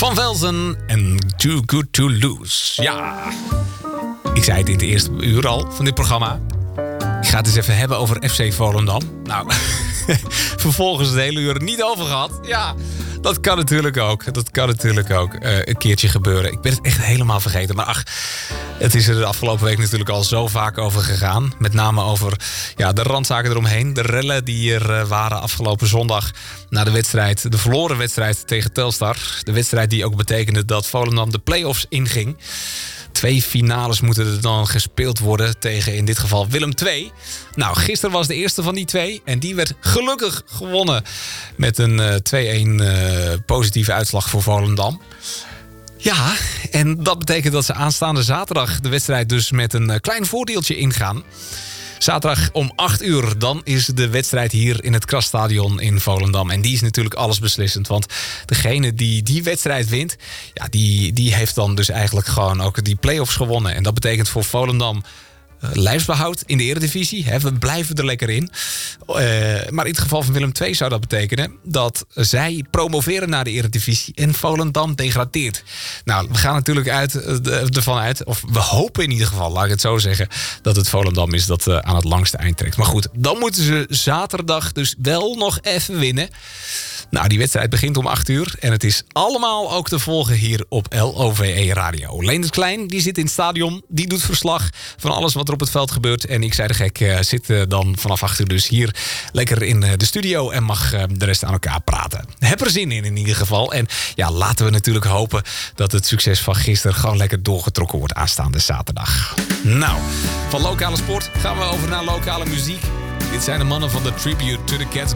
Van Velzen en Too Good To Lose. Ja, ik zei het in het eerste uur al van dit programma. Ik ga het eens even hebben over FC Volendam. Nou, vervolgens het hele uur niet over gehad. Ja, dat kan natuurlijk ook. Een keertje gebeuren. Ik ben het echt helemaal vergeten. Maar ach, het is er de afgelopen week natuurlijk al zo vaak over gegaan. Met name over de randzaken eromheen. De rellen die er waren afgelopen zondag na de wedstrijd. De verloren wedstrijd tegen Telstar. De wedstrijd die ook betekende dat Volendam de play-offs inging. 2 finales moeten er dan gespeeld worden tegen in dit geval Willem II. Nou, gisteren was de eerste van die 2. En die werd gelukkig gewonnen met een 2-1 positieve uitslag voor Volendam. Ja, en dat betekent dat ze aanstaande zaterdag de wedstrijd dus met een klein voordeeltje ingaan. Zaterdag om 8 uur, dan is de wedstrijd hier in het Krasstadion in Volendam. En die is natuurlijk allesbeslissend. Want degene die die wedstrijd wint, ja, die heeft dan dus eigenlijk gewoon ook die play-offs gewonnen. En dat betekent voor Volendam lijfsbehoud in de Eredivisie. We blijven er lekker in. Maar in het geval van Willem II zou dat betekenen dat zij promoveren naar de Eredivisie en Volendam degradeert. Nou, we gaan natuurlijk ervan uit, of we hopen in ieder geval, laat ik het zo zeggen, dat het Volendam is dat aan het langste eind trekt. Maar goed, dan moeten ze zaterdag dus wel nog even winnen. Nou, die wedstrijd begint om 8 uur. En het is allemaal ook te volgen hier op LOVE Radio. Leendert Klein, die zit in het stadion. Die doet verslag van alles wat er op het veld gebeurt. En ik zei de gek, zit dan vanaf 8 uur dus hier lekker in de studio. En mag de rest aan elkaar praten. Heb er zin in ieder geval. En ja, laten we natuurlijk hopen dat het succes van gisteren gewoon lekker doorgetrokken wordt aanstaande zaterdag. Nou, van lokale sport gaan we over naar lokale muziek. Dit zijn de mannen van de Tribute to the Cats.